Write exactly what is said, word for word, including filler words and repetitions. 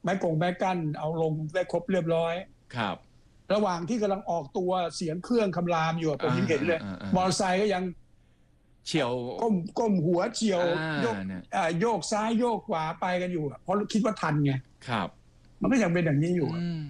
ไม้กงไม้กั้นเอาลงได้ครบเรียบร้อยครับระหว่างที่กำลังออกตัวเสียงเครื่องคำรามอยู่ผมยังเห็นเลยมอเตอร์ไซค์ก็ยังเฉียวก้มก้มหัวเฉียวโยกโยกซ้ายโยกขวาไปกันอยู่เพราะคิดว่าทันไงครับมันก็ยังเป็นอย่างนี้อยู่